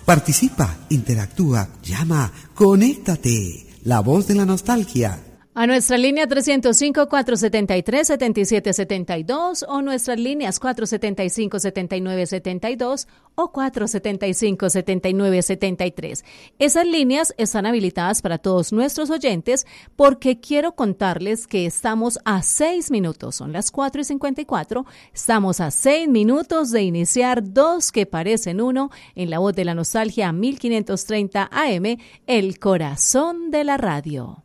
Participa, interactúa, llama, conéctate. La voz de la nostalgia. A nuestra línea 305-473-7772 o nuestras líneas 475-7972 o 475-7973. Esas líneas están habilitadas para todos nuestros oyentes porque quiero contarles que estamos a 6 minutos, son las 4:54, estamos a 6 minutos de iniciar Dos que parecen uno en la voz de la nostalgia 1530 AM, el corazón de la radio.